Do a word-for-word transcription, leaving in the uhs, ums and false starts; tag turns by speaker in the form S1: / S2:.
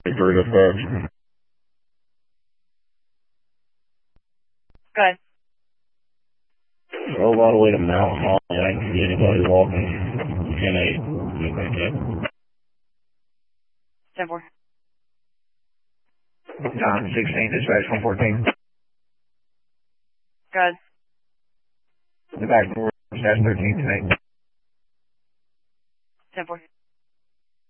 S1: Three to five.
S2: Good.
S1: Drove all the way to Mount Holly. I didn't see anybody walking. ten eight.
S2: ten four.
S1: John sixteen, dispatch one fourteen.
S2: Good.
S1: The back door, dash thirteen, ten eight.
S2: ten four.